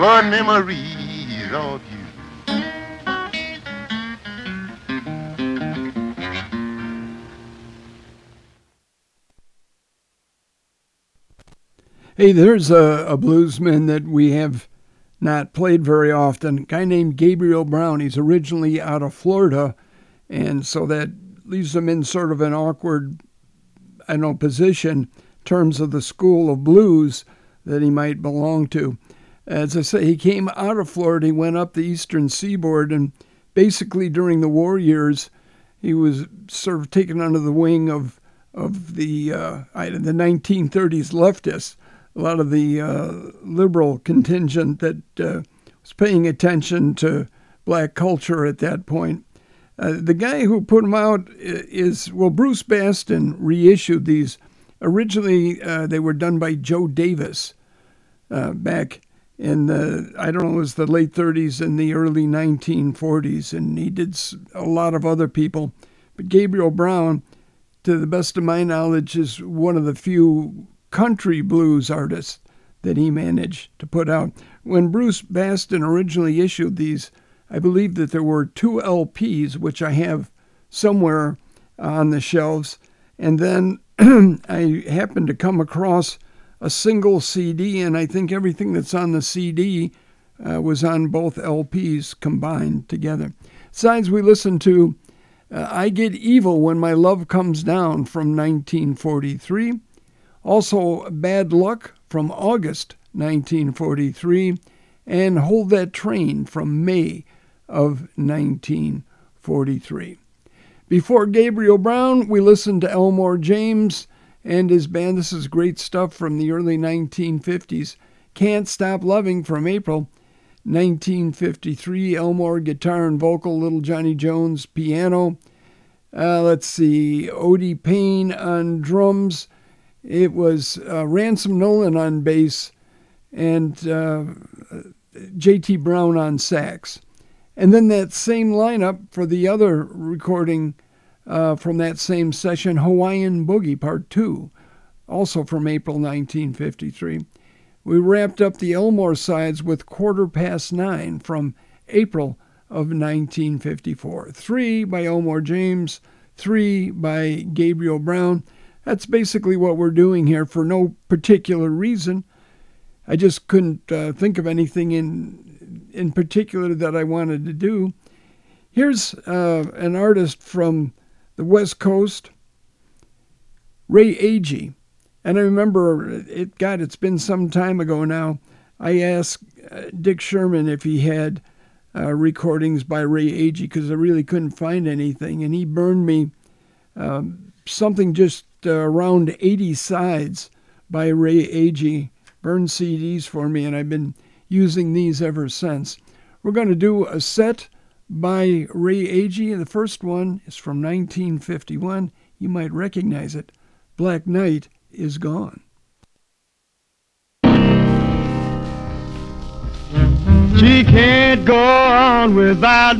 fond memories of you. Hey, there's a bluesman that we have not played very often, a guy named Gabriel Brown. He's originally out of Florida, and so that leaves him in sort of an awkward, position in terms of the school of blues that he might belong to. As I say, he came out of Florida, he went up the eastern seaboard, and basically during the war years, he was sort of taken under the wing of the 1930s leftists, a lot of the liberal contingent that was paying attention to black culture at that point. The guy who put them out is Bruce Bastin reissued these. Originally, they were done by Joe Davis back in it was the late 30s and the early 1940s, and he did a lot of other people. But Gabriel Brown, to the best of my knowledge, is one of the few country blues artists that he managed to put out. When Bruce Bastin originally issued these, I believe that there were 2 LPs, which I have somewhere on the shelves. And then I happened to come across a single CD, and I think everything that's on the CD was on both LPs combined together. Besides, we listened to I Get Evil When My Love Comes Down from 1943. Also, Bad Luck from August 1943, and Hold That Train from May of 1943. Before Gabriel Brown, we listened to Elmore James and his band. This is great stuff from the early 1950s. Can't Stop Loving from April 1953. Elmore guitar and vocal, Little Johnny Jones piano. Let's see, Odie Payne on drums. It was Ransom Nolan on bass and J.T. Brown on sax. And then that same lineup for the other recording from that same session, Hawaiian Boogie Part 2, also from April 1953. We wrapped up the Elmore sides with 9:15 from April of 1954. 3 by Elmore James, 3 by Gabriel Brown. That's basically what we're doing here for no particular reason. I just couldn't think of anything in particular that I wanted to do. Here's an artist from the West Coast, Ray Agee. And I remember, it's been some time ago now, I asked Dick Sherman if he had recordings by Ray Agee because I really couldn't find anything. And he burned me something just around 80 sides by Ray Agee, burned CDs for me, and I've been using these ever since. We're going to do a set by Ray Agee, and the first one is from 1951. You might recognize it. Black Night is Gone. She can't go on without